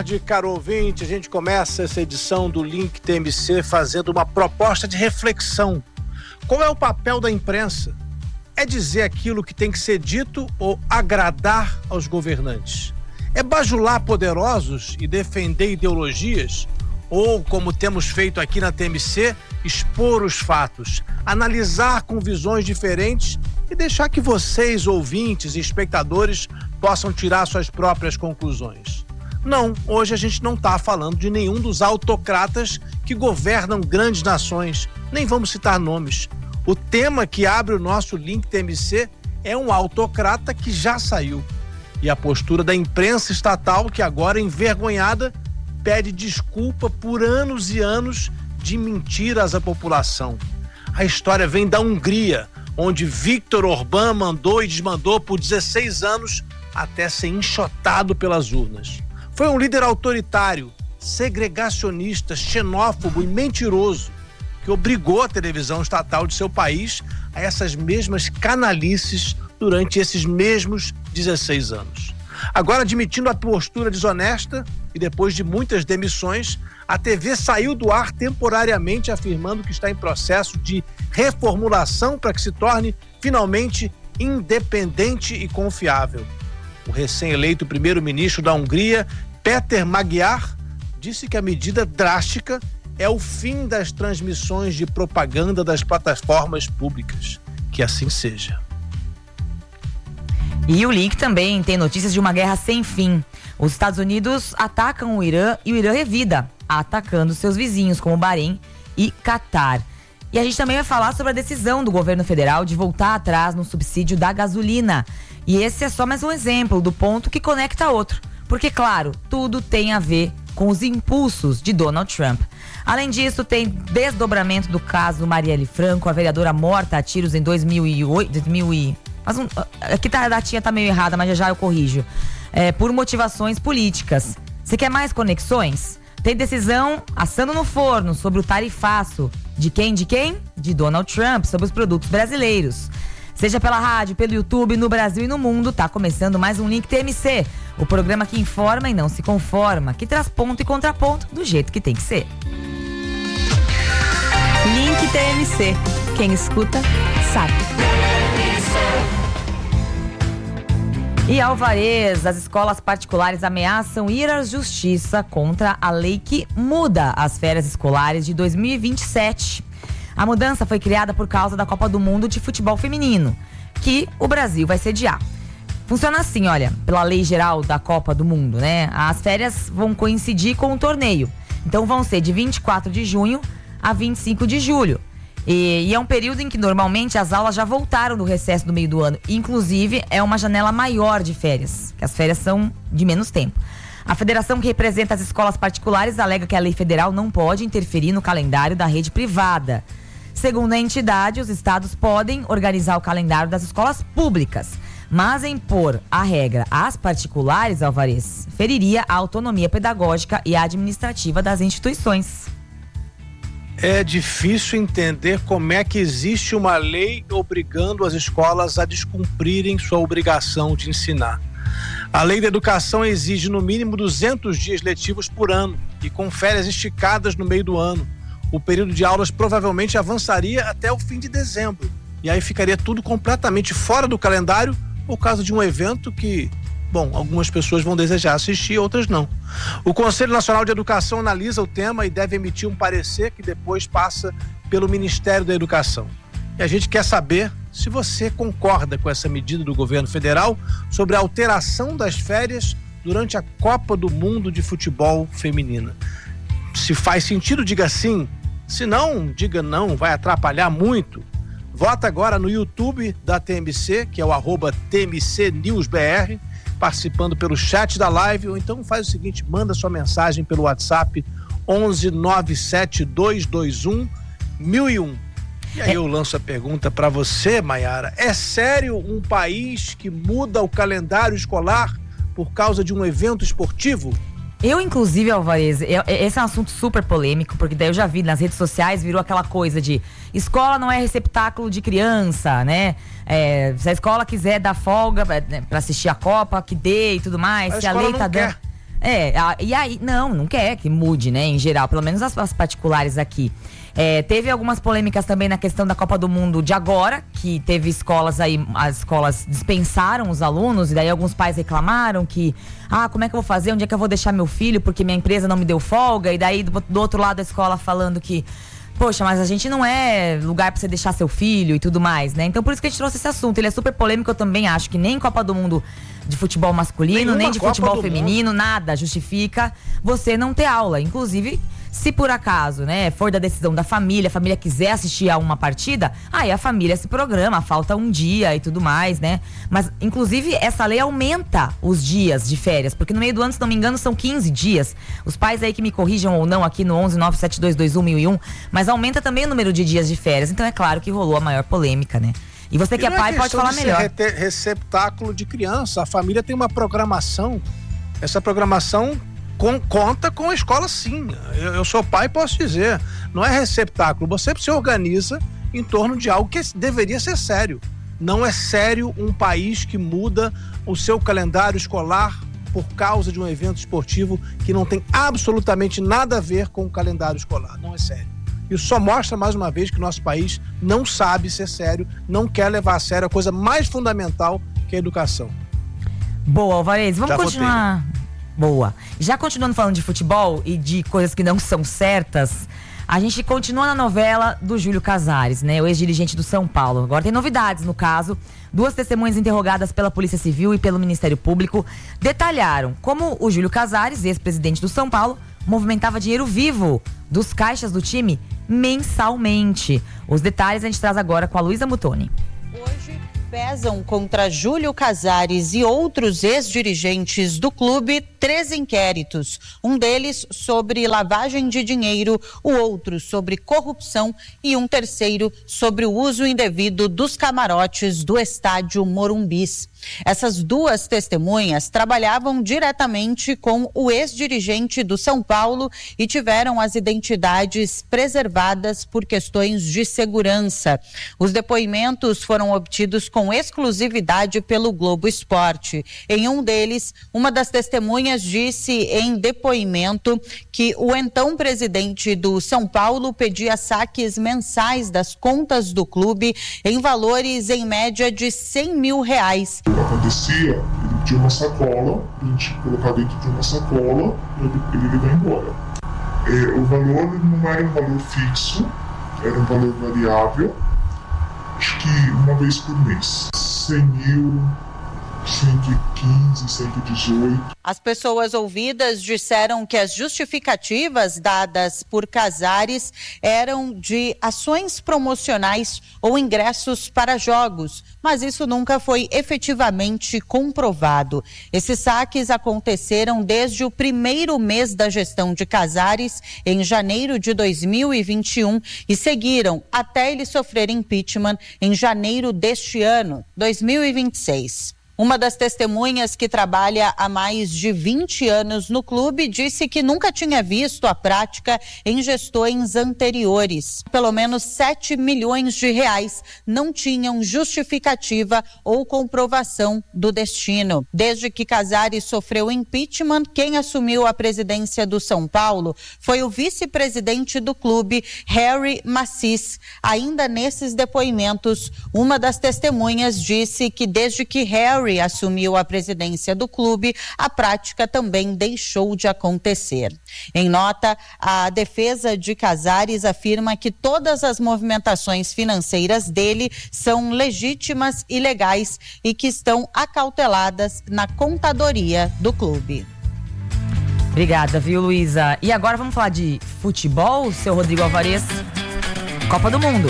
tarde, caro ouvinte. A gente começa essa edição do Link TMC fazendo uma proposta de reflexão. Qual é o papel da imprensa? É dizer aquilo que tem que ser dito ou agradar aos governantes? É bajular poderosos e defender ideologias? Ou, como temos feito aqui na TMC, expor os fatos, analisar com visões diferentes e deixar que vocês, ouvintes e espectadores, possam tirar suas próprias conclusões? Não, hoje a gente não está falando de nenhum dos autocratas que governam grandes nações, nem vamos citar nomes. O tema que abre o nosso Link TMC é um autocrata que já saiu. E a postura da imprensa estatal, que agora envergonhada, pede desculpa por anos e anos de mentiras à população. A história vem da Hungria, onde Viktor Orbán mandou e desmandou por 16 anos até ser enxotado pelas urnas. Foi um líder autoritário, segregacionista, xenófobo e mentiroso que obrigou a televisão estatal de seu país a essas mesmas canalices durante esses mesmos 16 anos. Agora, admitindo a postura desonesta e depois de muitas demissões, a TV saiu do ar temporariamente, afirmando que está em processo de reformulação para que se torne finalmente independente e confiável. O recém-eleito primeiro-ministro da Hungria, Péter Magyar, disse que a medida drástica é o fim das transmissões de propaganda das plataformas públicas. Que assim seja. E o Link também tem notícias de uma guerra sem fim. Os Estados Unidos atacam o Irã e o Irã revida, atacando seus vizinhos como Bahrein e Catar. E a gente também vai falar sobre a decisão do governo federal de voltar atrás no subsídio da gasolina. E esse é só mais um exemplo do ponto que conecta outro. Porque, claro, tudo tem a ver com os impulsos de Donald Trump. Além disso, tem desdobramento do caso Marielle Franco, a vereadora morta a tiros em 2008... Aqui a datinha tá meio errada, mas já eu corrijo. Por motivações políticas. Você quer mais conexões? Tem decisão assando no forno sobre o tarifaço. De quem? De Donald Trump, sobre os produtos brasileiros. Seja pela rádio, pelo YouTube, no Brasil e no mundo, tá começando mais um Link TMC. O programa que informa e não se conforma, que traz ponto e contraponto do jeito que tem que ser. Link TMC. Quem escuta, sabe. E Alvarez, as escolas particulares ameaçam ir à justiça contra a lei que muda as férias escolares de 2027. A mudança foi criada por causa da Copa do Mundo de Futebol Feminino, que o Brasil vai sediar. Funciona assim, olha, pela lei geral da Copa do Mundo, né? As férias vão coincidir com o torneio. Então vão ser de 24 de junho a 25 de julho. E é um período em que normalmente as aulas já voltaram do recesso do meio do ano. Inclusive, é uma janela maior de férias, que as férias são de menos tempo. A federação que representa as escolas particulares alega que a lei federal não pode interferir no calendário da rede privada. Segundo a entidade, os estados podem organizar o calendário das escolas públicas, mas impor a regra às particulares, Alvarez, feriria a autonomia pedagógica e administrativa das instituições. É difícil entender como é que existe uma lei obrigando as escolas a descumprirem sua obrigação de ensinar. A lei da educação exige no mínimo 200 dias letivos por ano e com férias esticadas no meio do ano. O período de aulas provavelmente avançaria até o fim de dezembro. E aí ficaria tudo completamente fora do calendário por causa de um evento que, algumas pessoas vão desejar assistir, outras não. O Conselho Nacional de Educação analisa o tema e deve emitir um parecer que depois passa pelo Ministério da Educação. E a gente quer saber se você concorda com essa medida do governo federal sobre a alteração das férias durante a Copa do Mundo de Futebol Feminina. Se faz sentido, diga sim. Se não, diga não, vai atrapalhar muito. Vota agora no YouTube da TMC, que é o @TMCNewsBR, participando pelo chat da live, ou então faz o seguinte, manda sua mensagem pelo WhatsApp 11 97 221 1001. E aí eu lanço a pergunta para você, Maiara, é sério um país que muda o calendário escolar por causa de um evento esportivo? Eu, inclusive, Alvarez, esse é um assunto super polêmico, porque daí eu já vi nas redes sociais, virou aquela coisa de escola não é receptáculo de criança, né? Se a escola quiser dar folga pra assistir a Copa, que dê e tudo mais. Se a lei tá dando. E aí, não quer que mude, né, em geral, pelo menos as particulares aqui. Teve algumas polêmicas também na questão da Copa do Mundo de agora, que teve escolas aí, as escolas dispensaram os alunos, e daí alguns pais reclamaram que, como é que eu vou fazer, onde é que eu vou deixar meu filho, porque minha empresa não me deu folga, e daí do outro lado da escola falando que, poxa, mas a gente não é lugar pra você deixar seu filho e tudo mais, né? Então por isso que a gente trouxe esse assunto, ele é super polêmico, eu também acho que nem Copa do Mundo de futebol masculino, nem de futebol feminino, nada justifica você não ter aula, inclusive... Se por acaso, né, for da decisão da família, a família quiser assistir a uma partida, aí a família se programa, falta um dia e tudo mais, né? Mas, inclusive, essa lei aumenta os dias de férias, porque no meio do ano, se não me engano, são 15 dias. Os pais aí que me corrijam ou não aqui no 1197221001, mas aumenta também o número de dias de férias. Então é claro que rolou a maior polêmica, né? E você que é pai pode falar melhor. Receptáculo de criança, a família tem uma programação, essa programação conta com a escola, sim. Eu sou pai e posso dizer, não é receptáculo, você se organiza em torno de algo que deveria ser sério. Não é sério um país que muda o seu calendário escolar por causa de um evento esportivo que não tem absolutamente nada a ver com o calendário escolar, não é sério. Isso só mostra mais uma vez que o nosso país não sabe ser sério, não quer levar a sério a coisa mais fundamental que é a educação. Boa, Alvarez, vamos continuar... Boa. Já continuando falando de futebol e de coisas que não são certas, a gente continua na novela do Júlio Casares, né? O ex-dirigente do São Paulo. Agora tem novidades no caso. 2 testemunhas interrogadas pela Polícia Civil e pelo Ministério Público detalharam como o Júlio Casares, ex-presidente do São Paulo, movimentava dinheiro vivo dos caixas do time mensalmente. Os detalhes a gente traz agora com a Luísa Mutoni. Hoje pesam contra Júlio Casares e outros ex-dirigentes do clube 3 inquéritos. Um deles sobre lavagem de dinheiro, o outro sobre corrupção e um terceiro sobre o uso indevido dos camarotes do estádio Morumbis. Essas 2 testemunhas trabalhavam diretamente com o ex-dirigente do São Paulo e tiveram as identidades preservadas por questões de segurança. Os depoimentos foram obtidos com exclusividade pelo Globo Esporte. Em um deles, uma das testemunhas disse em depoimento que o então presidente do São Paulo pedia saques mensais das contas do clube em valores em média de R$100 mil. Acontecia, ele tinha uma sacola, a gente colocar dentro de uma sacola e ele vai embora. O valor não era um valor fixo, era um valor variável, acho que uma vez por mês. 100 mil, 115, 118. As pessoas ouvidas disseram que as justificativas dadas por Casares eram de ações promocionais ou ingressos para jogos, mas isso nunca foi efetivamente comprovado. Esses saques aconteceram desde o primeiro mês da gestão de Casares, em janeiro de 2021, e seguiram até ele sofrer impeachment em janeiro deste ano, 2026. Uma das testemunhas, que trabalha há mais de 20 anos no clube, disse que nunca tinha visto a prática em gestões anteriores. Pelo menos R$7 milhões não tinham justificativa ou comprovação do destino. Desde que Casares sofreu impeachment, quem assumiu a presidência do São Paulo foi o vice-presidente do clube, Harry Macis. Ainda nesses depoimentos, uma das testemunhas disse que desde que Harry assumiu a presidência do clube, a prática também deixou de acontecer. Em nota, a defesa de Casares afirma que todas as movimentações financeiras dele são legítimas e legais e que estão acauteladas na contadoria do clube. Obrigada, viu, Luísa? E agora vamos falar de futebol, seu Rodrigo Alvarez? Copa do Mundo.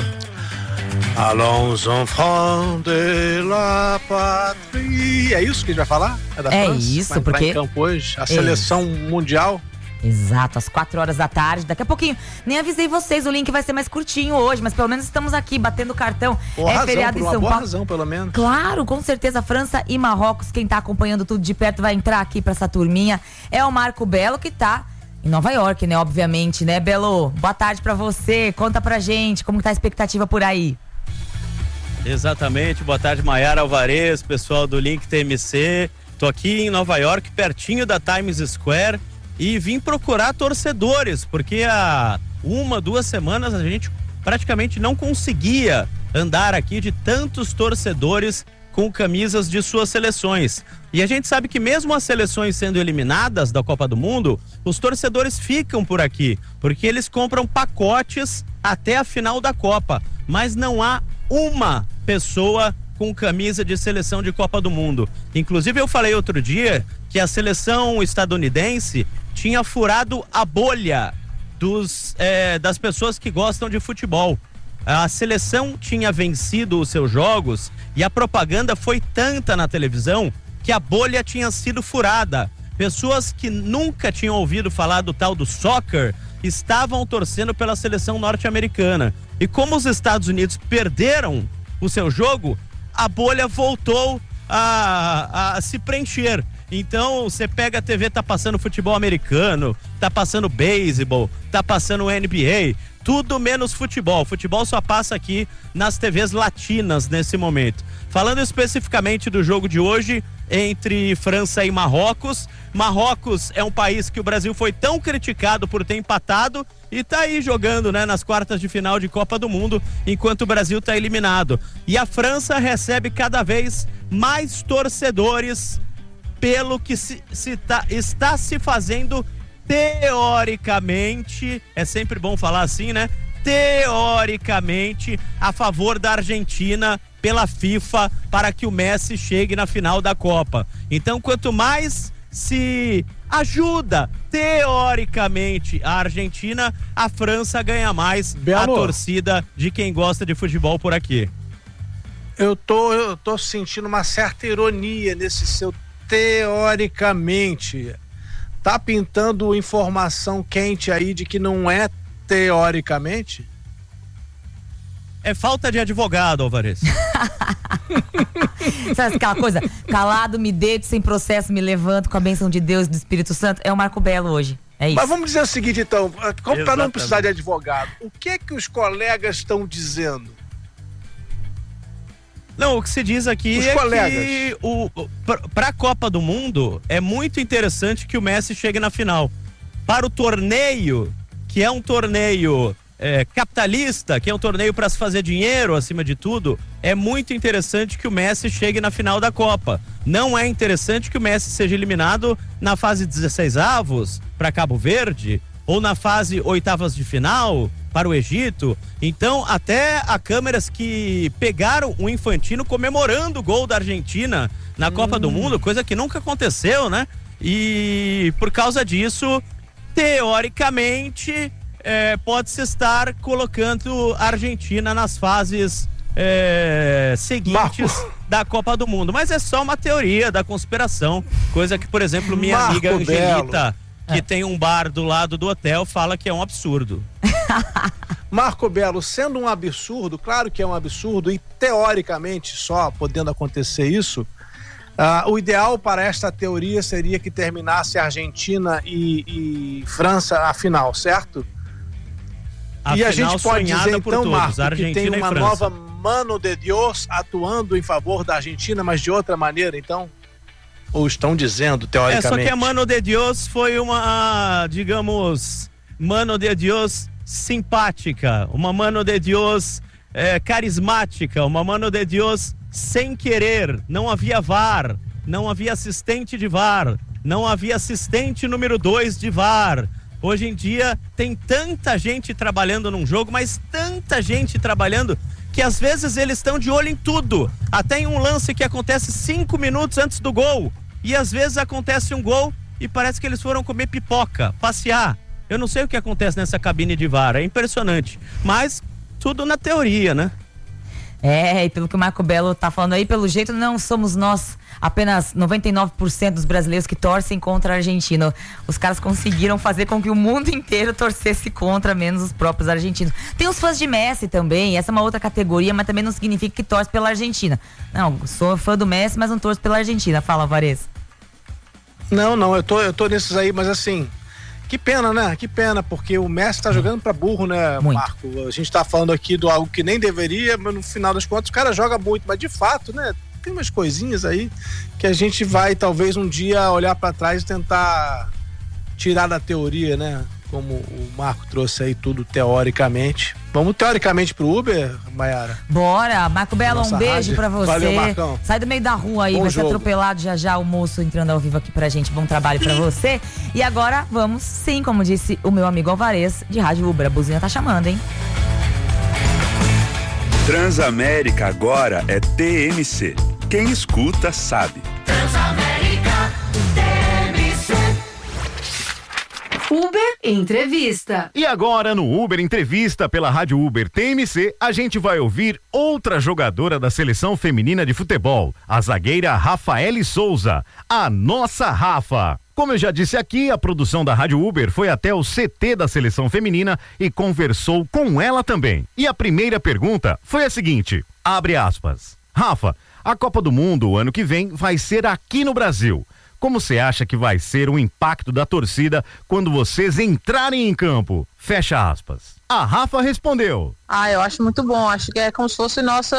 Allons enfants de la patrie. É isso que a gente vai falar? É da França? Isso, vai porque... em campo hoje, a seleção mundial. Exato, às 4h da tarde. Daqui a pouquinho, nem avisei vocês, o link vai ser mais curtinho hoje, mas pelo menos estamos aqui batendo cartão. Feriado em São Paulo. Razão, pelo menos. Claro, com certeza, França e Marrocos, quem tá acompanhando tudo de perto vai entrar aqui pra essa turminha. É o Marco Belo, que tá em Nova York, né, obviamente, né, Belo? Boa tarde pra você, conta pra gente como tá a expectativa por aí. Exatamente, boa tarde, Maiara Alvarez, pessoal do Link TMC. Tô aqui em Nova York, pertinho da Times Square, e vim procurar torcedores, porque há 1-2 semanas a gente praticamente não conseguia andar aqui de tantos torcedores com camisas de suas seleções. E a gente sabe que mesmo as seleções sendo eliminadas da Copa do Mundo, os torcedores ficam por aqui, porque eles compram pacotes até a final da Copa, mas não há uma pessoa com camisa de seleção de Copa do Mundo. Inclusive eu falei outro dia que a seleção estadunidense tinha furado a bolha das pessoas que gostam de futebol. A seleção tinha vencido os seus jogos e a propaganda foi tanta na televisão que a bolha tinha sido furada. Pessoas que nunca tinham ouvido falar do tal do soccer estavam torcendo pela seleção norte-americana. E como os Estados Unidos perderam o seu jogo, a bolha voltou a se preencher. Então você pega a TV, tá passando futebol americano, tá passando beisebol, tá passando NBA, tudo menos futebol. Futebol só passa aqui nas TVs latinas nesse momento. Falando especificamente do jogo de hoje entre França e Marrocos. Marrocos é um país que o Brasil foi tão criticado por ter empatado e tá aí jogando, né, nas quartas de final de Copa do Mundo, enquanto o Brasil tá eliminado. E a França recebe cada vez mais torcedores pelo que está se fazendo teoricamente, é sempre bom falar assim, né? Teoricamente, a favor da Argentina pela FIFA para que o Messi chegue na final da Copa. Então, quanto mais se ajuda teoricamente a Argentina, a França ganha mais a torcida de quem gosta de futebol por aqui. Eu tô sentindo uma certa ironia nesse seu teoricamente. Tá pintando informação quente aí de que não é teoricamente? É falta de advogado, Alvarez. Sabe aquela coisa? Calado, me deito, sem processo, me levanto com a bênção de Deus e do Espírito Santo. É o Marco Belo hoje. É isso. Mas vamos dizer o seguinte, então, para não precisar de advogado, o que é que os colegas estão dizendo? Não, o que se diz aqui que para a Copa do Mundo é muito interessante que o Messi chegue na final. Para o torneio, que é um torneio capitalista, que é um torneio para se fazer dinheiro acima de tudo, é muito interessante que o Messi chegue na final da Copa. Não é interessante que o Messi seja eliminado na fase 16avos para Cabo Verde ou na fase oitavas de final para o Egito. Então, até há câmeras que pegaram o Infantino comemorando o gol da Argentina na Copa do Mundo, coisa que nunca aconteceu, né? E por causa disso, teoricamente, pode-se estar colocando a Argentina nas fases seguintes da Copa do Mundo. Mas é só uma teoria da conspiração, coisa que, por exemplo, minha amiga Angelita, que tem um bar do lado do hotel, fala que é um absurdo. Marco Belo, sendo um absurdo, claro que é um absurdo e teoricamente só podendo acontecer isso, o ideal para esta teoria seria que terminasse Argentina e França a final, certo? E a gente pode dizer então, Marco, que tem uma nova mano de Deus atuando em favor da Argentina, mas de outra maneira, então? Ou estão dizendo, teoricamente? Só que a mano de Deus foi uma, digamos, mano de Deus simpática, uma mano de Deus carismática, uma mano de Deus sem querer. Não havia VAR, não havia assistente de VAR, não havia assistente número 2 de VAR. Hoje em dia tem tanta gente trabalhando num jogo, mas tanta gente trabalhando, que às vezes eles estão de olho em tudo. Até em um lance que acontece 5 minutos antes do gol. E às vezes acontece um gol e parece que eles foram comer pipoca, passear. Eu não sei o que acontece nessa cabine de VAR, é impressionante. Mas tudo na teoria, né? E pelo que o Marco Belo tá falando aí, pelo jeito não somos nós, apenas 99% dos brasileiros que torcem contra a Argentina. Os caras conseguiram fazer com que o mundo inteiro torcesse contra, menos os próprios argentinos. Tem os fãs de Messi também, essa é uma outra categoria, mas também não significa que torce pela Argentina. Não, sou fã do Messi, mas não torço pela Argentina. Fala, Alvarez. Não, eu tô nesses aí, mas assim, que pena, né? Que pena, porque o Messi tá jogando pra burro, né, muito. Marco? A gente tá falando aqui do algo que nem deveria, mas no final das contas o cara joga muito, mas de fato, né? Tem umas coisinhas aí que a gente vai talvez um dia olhar para trás e tentar tirar da teoria, né? Como o Marco trouxe aí tudo teoricamente. Vamos teoricamente pro Uber, Maiara? Bora, Marco Belo, um beijo rádio. Pra você. Valeu, Marcão. Sai do meio da rua aí, Bom vai jogo. ser atropelado já o moço entrando ao vivo aqui pra gente. Bom trabalho pra você. E agora vamos, sim, como disse o meu amigo Alvarez, de Rádio Uber. A buzina tá chamando, hein? Transamérica agora é TMC. Quem escuta sabe. Transamérica TMC. Uber Entrevista. E agora no Uber Entrevista pela Rádio Uber TMC, a gente vai ouvir outra jogadora da seleção feminina de futebol, a zagueira Rafaele Souza, a nossa Rafa. Como eu já disse aqui, a produção da Rádio Uber foi até o CT da seleção feminina e conversou com ela também. E a primeira pergunta foi a seguinte, abre aspas. Rafa, a Copa do Mundo ano que vem vai ser aqui no Brasil. Como você acha que vai ser o impacto da torcida quando vocês entrarem em campo? Fecha aspas. A Rafa respondeu. Eu acho muito bom, acho que é como se fosse nossa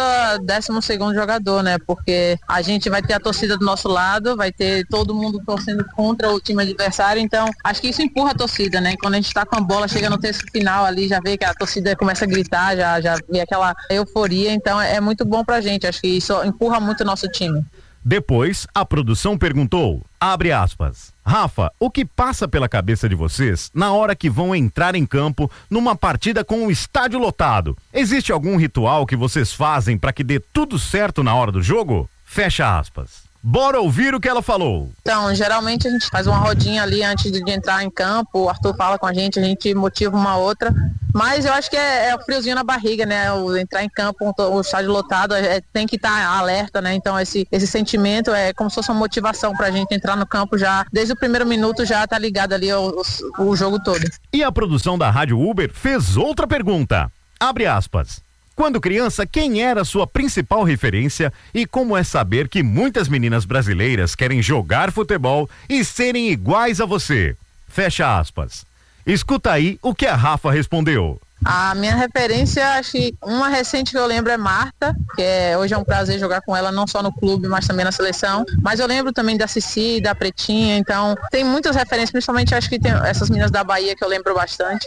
12º jogador, né? Porque a gente vai ter a torcida do nosso lado, vai ter todo mundo torcendo contra o time adversário, então acho que isso empurra a torcida, né? Quando a gente tá com a bola, chega no terço final ali, já vê que a torcida começa a gritar, já vê aquela euforia, então é muito bom pra gente, acho que isso empurra muito o nosso time. Depois, a produção perguntou, abre aspas, Rafa, o que passa pela cabeça de vocês na hora que vão entrar em campo numa partida com o estádio lotado? Existe algum ritual que vocês fazem para que dê tudo certo na hora do jogo? Fecha aspas. Bora ouvir o que ela falou. Então, geralmente a gente faz uma rodinha ali antes de entrar em campo, o Arthur fala com a gente motiva uma outra, mas eu acho que é o friozinho na barriga, né? O entrar em campo, o estádio lotado, tem que estar alerta, né? Então esse sentimento é como se fosse uma motivação pra gente entrar no campo já, desde o primeiro minuto já tá ligado ali o jogo todo. E a produção da Rádio Uber fez outra pergunta, abre aspas. Quando criança, quem era sua principal referência e como é saber que muitas meninas brasileiras querem jogar futebol e serem iguais a você? Fecha aspas. Escuta aí o que a Rafa respondeu. A minha referência, acho que uma recente que eu lembro é Marta, que hoje é um prazer jogar com ela, não só no clube, mas também na seleção. Mas eu lembro também da Cici, da Pretinha, então tem muitas referências, principalmente acho que tem essas meninas da Bahia que eu lembro bastante.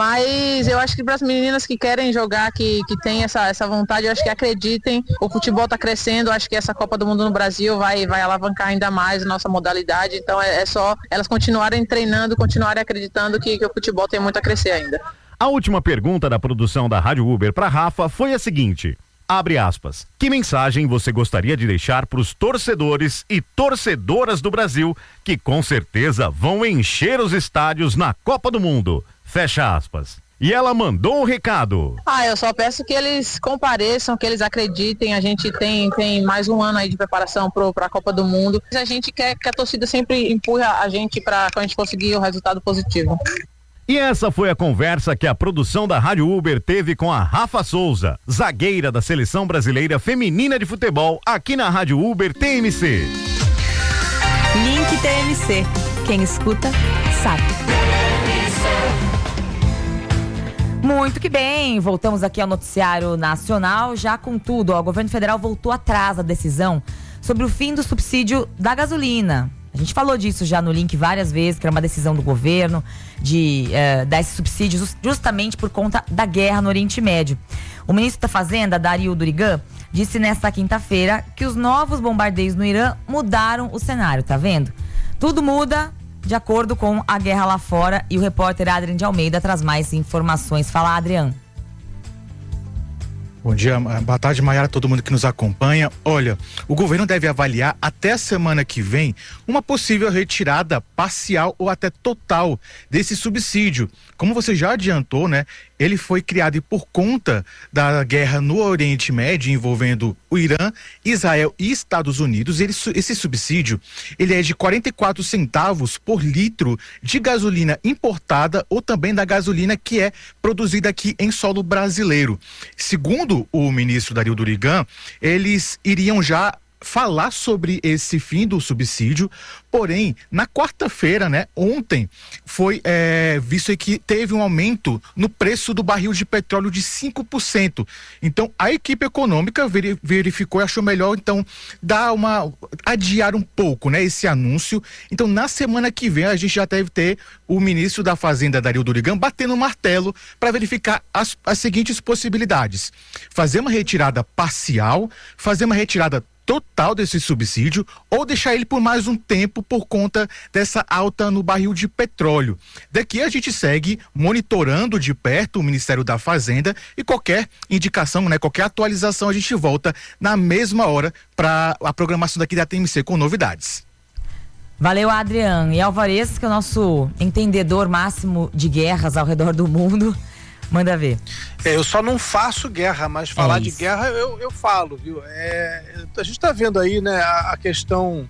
Mas eu acho que para as meninas que querem jogar, que tem essa vontade, eu acho que acreditem, o futebol está crescendo, acho que essa Copa do Mundo no Brasil vai alavancar ainda mais a nossa modalidade, então é só elas continuarem treinando, continuarem acreditando que o futebol tem muito a crescer ainda. A última pergunta da produção da Rádio Uber para Rafa foi a seguinte, abre aspas, que mensagem você gostaria de deixar para os torcedores e torcedoras do Brasil que com certeza vão encher os estádios na Copa do Mundo? Fecha aspas. E ela mandou um recado. Eu só peço que eles compareçam, que eles acreditem, a gente tem mais um ano aí de preparação para a Copa do Mundo. A gente quer que a torcida sempre empurre a gente para a gente conseguir o resultado positivo. E essa foi a conversa que a produção da Rádio Uber teve com a Rafa Souza, zagueira da Seleção Brasileira Feminina de Futebol, aqui na Rádio Uber TMC. Link TMC. Quem escuta, sabe. Muito que bem, voltamos aqui ao noticiário nacional, já com tudo. O governo federal voltou atrás da decisão sobre o fim do subsídio da gasolina. A gente falou disso já no link várias vezes, que era uma decisão do governo de dar esse subsídio justamente por conta da guerra no Oriente Médio. O ministro da Fazenda, Dario Durigan, disse nesta quinta-feira que os novos bombardeios no Irã mudaram o cenário, tá vendo? Tudo muda de acordo com a guerra lá fora e o repórter Adrian de Almeida traz mais informações. Fala, Adrian. Bom dia, boa tarde, Maiara, todo mundo que nos acompanha. Olha, o governo deve avaliar até a semana que vem uma possível retirada parcial ou até total desse subsídio. Como você já adiantou, né? Ele foi criado por conta da guerra no Oriente Médio envolvendo o Irã, Israel e Estados Unidos. Esse subsídio, ele é de 44 centavos por litro de gasolina importada ou também da gasolina que é produzida aqui em solo brasileiro. Segundo o ministro Dario Durigan, eles iriam já falar sobre esse fim do subsídio, porém, na quarta-feira, né, ontem, foi visto aí que teve um aumento no preço do barril de petróleo de 5%. Então, a equipe econômica verificou e achou melhor, então, adiar um pouco, né, esse anúncio. Então, na semana que vem, a gente já deve ter o ministro da Fazenda, Dario Durigan, batendo o martelo para verificar as seguintes possibilidades: fazer uma retirada parcial, fazer uma retirada total desse subsídio ou deixar ele por mais um tempo por conta dessa alta no barril de petróleo. Daqui a gente segue monitorando de perto o Ministério da Fazenda e qualquer indicação, né, qualquer atualização, a gente volta na mesma hora para a programação daqui da TMC com novidades. Valeu, Adriano. E Alvarez, que é o nosso entendedor máximo de guerras ao redor do mundo, manda ver. Eu só não faço guerra, mas falar de guerra eu falo, viu? A gente tá vendo aí, né, a questão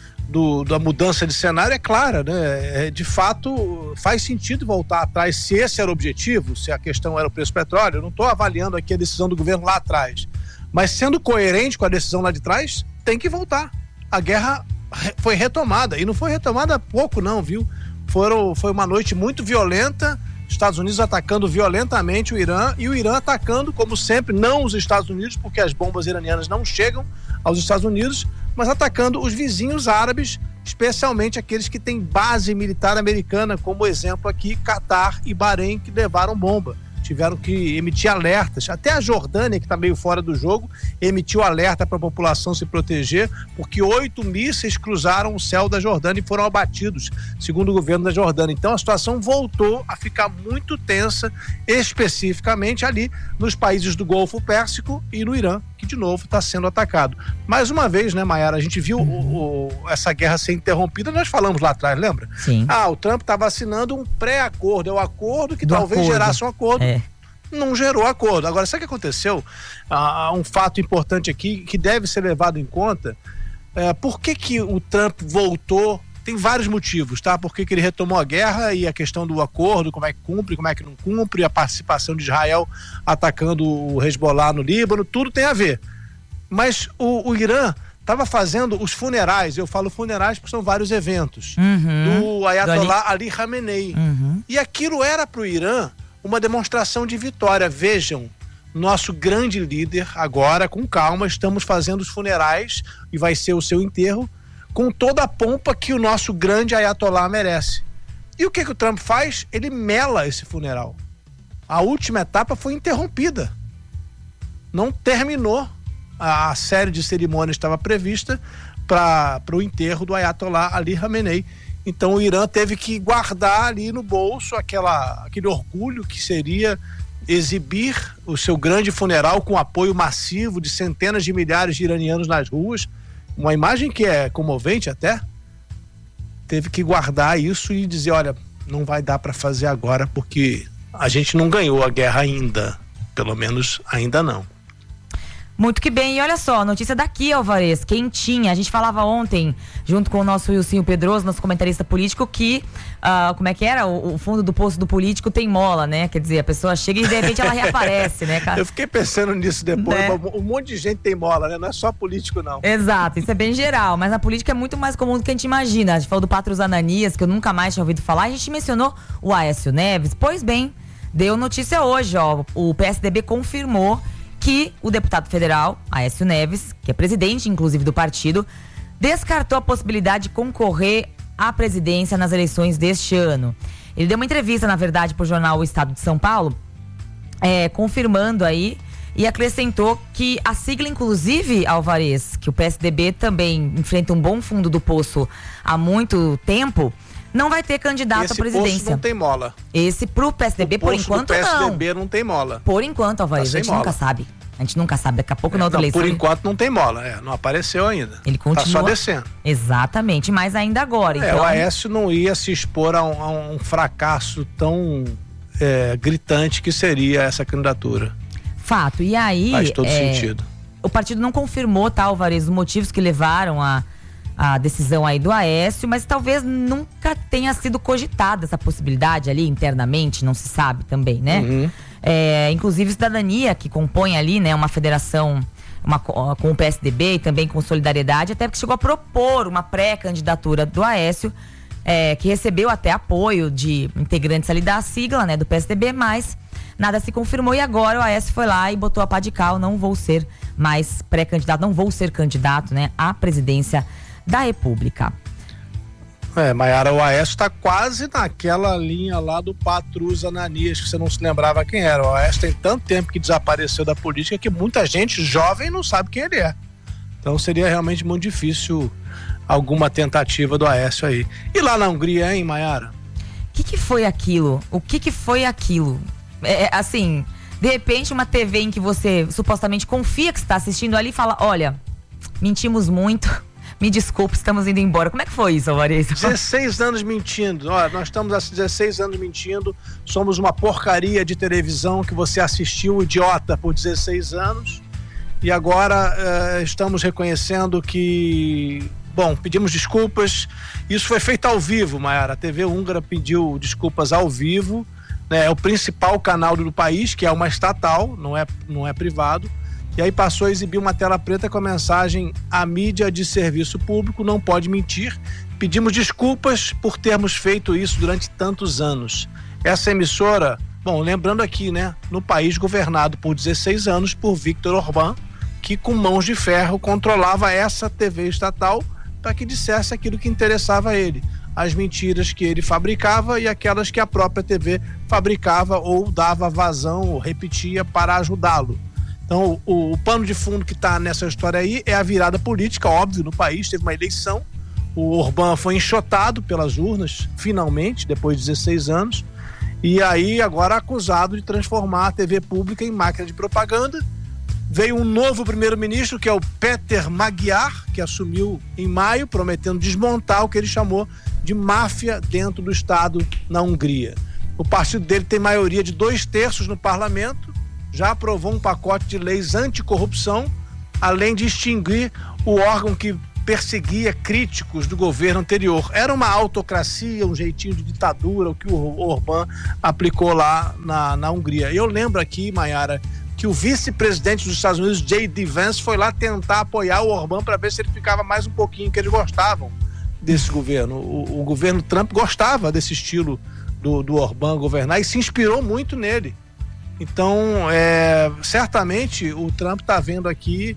da mudança de cenário é clara, né? De fato, faz sentido voltar atrás, se esse era o objetivo, se a questão era o preço do petróleo. Eu não estou avaliando aqui a decisão do governo lá atrás, mas sendo coerente com a decisão lá de trás, tem que voltar. A guerra foi retomada, e não foi retomada há pouco não, viu? Foi uma noite muito violenta, Estados Unidos atacando violentamente o Irã, e o Irã atacando, como sempre, não os Estados Unidos, porque as bombas iranianas não chegam aos Estados Unidos, mas atacando os vizinhos árabes, especialmente aqueles que têm base militar americana, como exemplo aqui, Catar e Bahrein, que levaram bomba. Tiveram que emitir alertas. Até a Jordânia, que está meio fora do jogo, emitiu alerta para a população se proteger, porque 8 mísseis cruzaram o céu da Jordânia e foram abatidos, segundo o governo da Jordânia. Então a situação voltou a ficar muito tensa, especificamente ali nos países do Golfo Pérsico e no Irã, que de novo está sendo atacado. Mais uma vez, né, Mayara, a gente viu essa guerra ser interrompida, nós falamos lá atrás, lembra? Sim. O Trump estava assinando um pré-acordo, é o acordo que talvez gerasse um acordo. Não gerou acordo. Agora, sabe o que aconteceu? Um fato importante aqui que deve ser levado em conta. Por que o Trump voltou? Tem vários motivos, tá? Por que ele retomou a guerra e a questão do acordo, como é que cumpre, como é que não cumpre, a participação de Israel atacando o Hezbollah no Líbano, tudo tem a ver. Mas o Irã estava fazendo os funerais, eu falo funerais porque são vários eventos, do Ayatollah Ali Khamenei. E aquilo era para o Irã uma demonstração de vitória. Vejam, nosso grande líder agora, com calma, estamos fazendo os funerais e vai ser o seu enterro com toda a pompa que o nosso grande Ayatollah merece. E o que o Trump faz? Ele mela esse funeral. A última etapa foi interrompida. Não terminou. A série de cerimônias estava prevista para o enterro do Ayatollah Ali Khamenei. Então o Irã teve que guardar ali no bolso aquele orgulho que seria exibir o seu grande funeral com apoio massivo de centenas de milhares de iranianos nas ruas. Uma imagem que é comovente até. Teve que guardar isso e dizer, olha, não vai dar para fazer agora porque a gente não ganhou a guerra ainda. Pelo menos ainda não. Muito que bem, e olha só, notícia daqui, Alvarez, quentinha. A gente falava ontem, junto com o nosso Wilsinho Pedroso, nosso comentarista político, que, como é que era? O fundo do poço do político tem mola, né? Quer dizer, a pessoa chega e de repente ela reaparece, né, cara? Eu fiquei pensando nisso depois, né? Um monte de gente tem mola, né? Não é só político, não. Exato, isso é bem geral, mas na política é muito mais comum do que a gente imagina. A gente falou do Patrus Ananias, que eu nunca mais tinha ouvido falar, a gente mencionou o Aécio Neves. Pois bem, deu notícia hoje, ó, o PSDB confirmou que o deputado federal, Aécio Neves, que é presidente, inclusive, do partido, descartou a possibilidade de concorrer à presidência nas eleições deste ano. Ele deu uma entrevista, na verdade, para o jornal O Estado de São Paulo, confirmando aí, e acrescentou que a sigla, inclusive, Alvarez, que o PSDB também enfrenta um bom fundo do poço há muito tempo, não vai ter candidato à presidência. Esse não tem mola. Esse pro PSDB, por enquanto, não. O PSDB não tem mola. Por enquanto, Alvarez, a gente nunca sabe. A gente nunca sabe, daqui a pouco na outra eleição. Por enquanto não tem mola, não apareceu ainda. Ele continua. Tá só descendo. Exatamente, mas ainda agora. Então... O Aécio não ia se expor a um fracasso tão gritante que seria essa candidatura. Fato, e aí... Faz todo sentido. O partido não confirmou, tá, Alvarez, os motivos que levaram a a decisão aí do Aécio, mas talvez nunca tenha sido cogitada essa possibilidade ali internamente, não se sabe também, né? Inclusive Cidadania, que compõe ali, né, uma federação com o PSDB e também com Solidariedade, até porque chegou a propor uma pré-candidatura do Aécio, que recebeu até apoio de integrantes ali da sigla, né, do PSDB, mas nada se confirmou e agora o Aécio foi lá e botou a pá de cal, não vou ser mais pré-candidato, não vou ser candidato, né, à presidência da República. Maiara, o Aécio está quase naquela linha lá do Patrus Ananias, que você não se lembrava quem era. O Aécio tem tanto tempo que desapareceu da política que muita gente jovem não sabe quem ele é. Então seria realmente muito difícil alguma tentativa do Aécio aí. E lá na Hungria, hein, Maiara? O que foi aquilo? O que foi aquilo? Assim, de repente uma TV em que você supostamente confia que está assistindo ali fala, olha, mentimos muito, me desculpe, estamos indo embora. Como é que foi isso, Alvarez? 16 anos mentindo. Olha, nós estamos há 16 anos mentindo, somos uma porcaria de televisão que você assistiu, idiota, por 16 anos, e agora estamos reconhecendo que... Bom, pedimos desculpas. Isso foi feito ao vivo, Maiara. A TV húngara pediu desculpas ao vivo, né? É o principal canal do país, que é uma estatal, não é privado. E aí passou a exibir uma tela preta com a mensagem: a mídia de serviço público não pode mentir. Pedimos desculpas por termos feito isso durante tantos anos. Essa emissora, bom, lembrando aqui, né, no país governado por 16 anos por Viktor Orbán, que com mãos de ferro controlava essa TV estatal para que dissesse aquilo que interessava a ele. As mentiras que ele fabricava e aquelas que a própria TV fabricava ou dava vazão ou repetia para ajudá-lo. Então, o pano de fundo que está nessa história aí é a virada política, óbvio, no país. Teve uma eleição, o Orbán foi enxotado pelas urnas, finalmente, depois de 16 anos, e aí agora acusado de transformar a TV pública em máquina de propaganda. Veio um novo primeiro-ministro, que é o Péter Magyar, que assumiu em maio, prometendo desmontar o que ele chamou de máfia dentro do Estado na Hungria. O partido dele tem maioria de 2/3 no parlamento, já aprovou um pacote de leis anticorrupção, além de extinguir o órgão que perseguia críticos do governo anterior. Era uma autocracia, um jeitinho de ditadura, o que o Orbán aplicou lá na Hungria. Eu lembro aqui, Maiara, que o vice-presidente dos Estados Unidos, J.D. Vance, foi lá tentar apoiar o Orbán para ver se ele ficava mais um pouquinho, que eles gostavam desse governo. O governo Trump gostava desse estilo do Orbán governar e se inspirou muito nele. Então, certamente o Trump está vendo aqui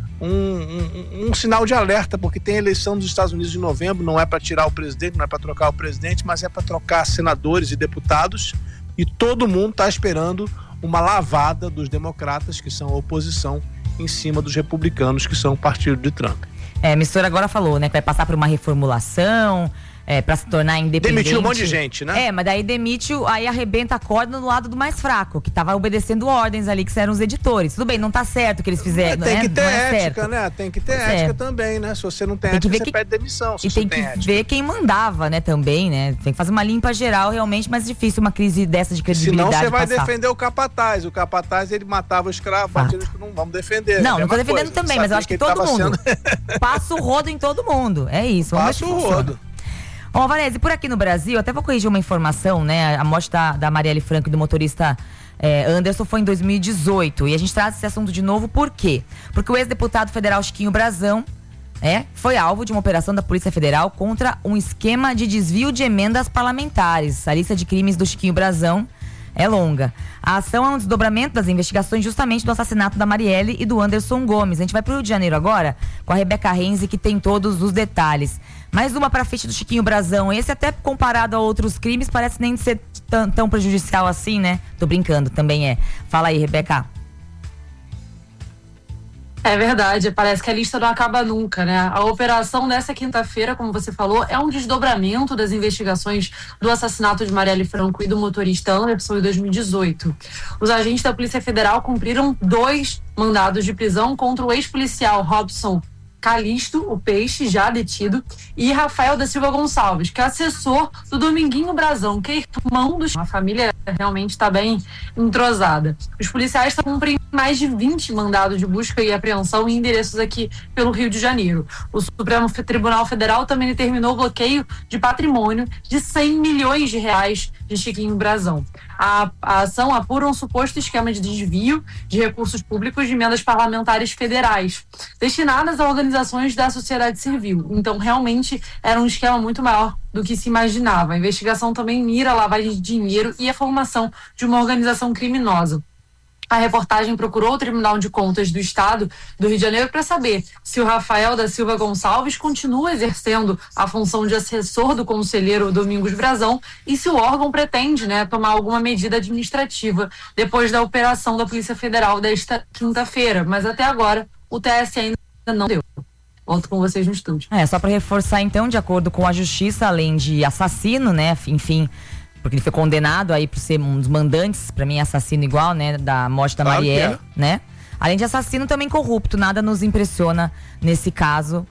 um sinal de alerta, porque tem eleição dos Estados Unidos em novembro, não é para tirar o presidente, não é para trocar o presidente, mas é para trocar senadores e deputados, e todo mundo está esperando uma lavada dos democratas, que são a oposição, em cima dos republicanos, que são o partido de Trump. A emissora agora falou, né, que vai passar por uma reformulação, para se tornar independente. Demitiu um monte de gente, né? Mas daí demite, aí arrebenta a corda no lado do mais fraco, que tava obedecendo ordens ali, que eram os editores. Tudo bem, não tá certo o que eles fizeram, tem que ter ética, certo, né? Tem que ter ética também, né? Se você não tem ética, você pede demissão. E tem que ver quem mandava, né, também, né? Tem que fazer uma limpa geral, realmente, mas difícil uma crise dessa de credibilidade. Senão você vai passar. Defender o capataz. O capataz, ele matava o escravo, batia que não vamos defender. Não tô defendendo também, mas eu acho que todo mundo passa o rodo em todo mundo. É isso. Passa o rodo. Bom, Alvarez, e por aqui no Brasil, até vou corrigir uma informação, né? A morte da Marielle Franco e do motorista Anderson foi em 2018. E a gente traz esse assunto de novo, por quê? Porque o ex-deputado federal Chiquinho Brazão foi alvo de uma operação da Polícia Federal contra um esquema de desvio de emendas parlamentares. A lista de crimes do Chiquinho Brazão é longa. A ação é um desdobramento das investigações justamente do assassinato da Marielle e do Anderson Gomes. A gente vai pro Rio de Janeiro agora com a Rebeca Renzi, que tem todos os detalhes. Mais uma pra ficha do Chiquinho Brazão. Esse, até comparado a outros crimes, parece nem ser tão prejudicial assim, né? Tô brincando, também é. Fala aí, Rebeca. É verdade, parece que a lista não acaba nunca, né? A operação dessa quinta-feira, como você falou, é um desdobramento das investigações do assassinato de Marielle Franco e do motorista Anderson em 2018. Os agentes da Polícia Federal cumpriram 2 mandados de prisão contra o ex-policial Robson Calixto, o Peixe, já detido, e Rafael da Silva Gonçalves, que é assessor do Dominguinho Brazão, que é irmão dos... A família realmente está bem entrosada. Os policiais estão cumprindo mais de 20 mandados de busca e apreensão em endereços aqui pelo Rio de Janeiro. O Supremo Tribunal Federal também determinou o bloqueio de patrimônio de 100 milhões de reais de Chiquinho Brazão. A ação apura um suposto esquema de desvio de recursos públicos de emendas parlamentares federais, destinadas a organizações da sociedade civil. Então, realmente, era um esquema muito maior do que se imaginava. A investigação também mira a lavagem de dinheiro e a formação de uma organização criminosa. A reportagem procurou o Tribunal de Contas do Estado do Rio de Janeiro para saber se o Rafael da Silva Gonçalves continua exercendo a função de assessor do conselheiro Domingos Brazão e se o órgão pretende, tomar alguma medida administrativa depois da operação da Polícia Federal desta quinta-feira. Mas até agora o TSE ainda não deu. Volto com vocês no estúdio. Só para reforçar então, de acordo com a Justiça, além de assassino, enfim, porque ele foi condenado aí por ser um dos mandantes, pra mim assassino igual, da morte da Marielle, Além de assassino, também corrupto, nada nos impressiona nesse caso.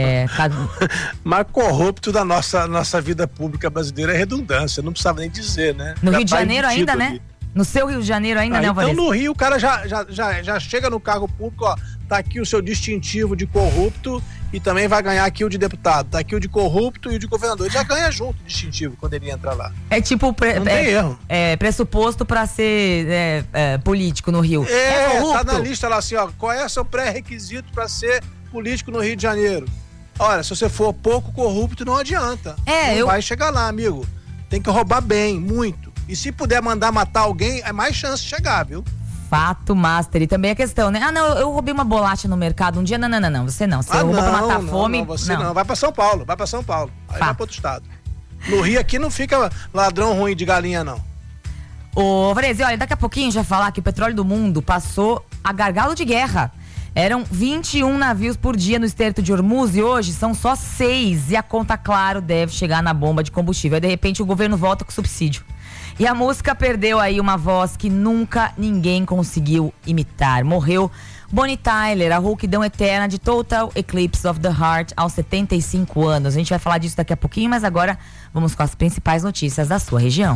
Mas corrupto da nossa vida pública brasileira é redundância, não precisava nem dizer, né? No Rio de Janeiro ainda, né? No seu Rio de Janeiro ainda, né, Alvarez? Então no Rio o cara já chega no cargo público, ó, tá aqui o seu distintivo de corrupto e também vai ganhar aqui o de deputado, tá aqui o de corrupto e o de governador, ele já ganha junto o distintivo quando ele entra lá. É tipo não tem erro. Pressuposto pra ser político no Rio. Tá na lista lá assim, ó, qual é o seu pré-requisito pra ser político no Rio de Janeiro? Olha, se você for pouco corrupto, não adianta. Não vai chegar lá, amigo. Tem que roubar bem, muito. E se puder mandar matar alguém, é mais chance de chegar, viu? Fato, master. E também a questão, né? Eu roubei uma bolacha no mercado um dia. Não, você não. Você roubou pra matar a fome. Não, você não. Vai pra São Paulo. Aí vai pra outro estado. No Rio aqui não fica ladrão ruim de galinha, não. Ô, Alvarez, olha, daqui a pouquinho a gente vai falar que o petróleo do mundo passou a gargalo de guerra. Eram 21 navios por dia no Estreito de Hormuz e hoje são só 6. E a conta, claro, deve chegar na bomba de combustível. Aí, de repente, o governo volta com subsídio. E a música perdeu aí uma voz que nunca ninguém conseguiu imitar. Morreu Bonnie Tyler, a rouquidão eterna de Total Eclipse of the Heart, aos 75 anos. A gente vai falar disso daqui a pouquinho, mas agora vamos com as principais notícias da sua região.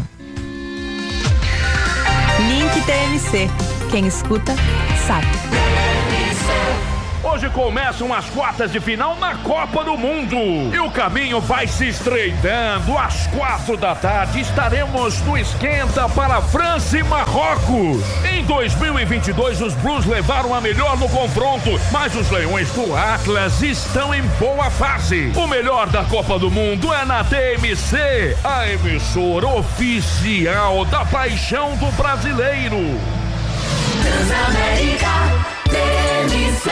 Link TMC. Quem escuta, sabe. Hoje começam as quartas de final na Copa do Mundo. E o caminho vai se estreitando. Às 4 da tarde estaremos no esquenta para França e Marrocos. Em 2022, os Blues levaram a melhor no confronto, mas os Leões do Atlas estão em boa fase. O melhor da Copa do Mundo é na TMC, a emissora oficial da paixão do brasileiro. Transamérica TMC.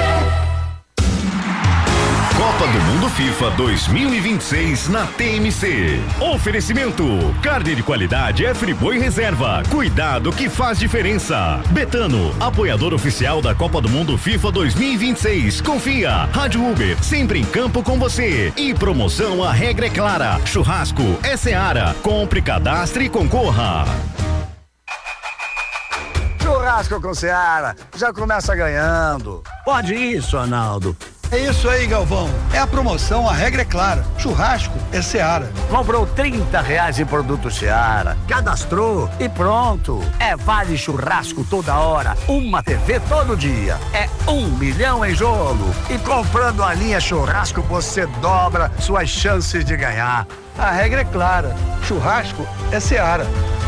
Copa do Mundo FIFA 2026 na TMC. Oferecimento: carne de qualidade é Friboi Reserva. Cuidado que faz diferença. Betano, apoiador oficial da Copa do Mundo FIFA 2026. Confia. Rádio Uber, sempre em campo com você. E promoção A Regra é Clara. Churrasco é Seara. Compre, cadastre e concorra. Churrasco com Seara já começa ganhando. Pode isso, Arnaldo. É isso aí, Galvão. É a promoção, a regra é clara. Churrasco é Seara. Comprou R$30 em produto Seara, cadastrou e pronto. É vale churrasco toda hora, uma TV todo dia. É 1 milhão em jogo. E comprando a linha churrasco, você dobra suas chances de ganhar. A regra é clara. Churrasco é Seara.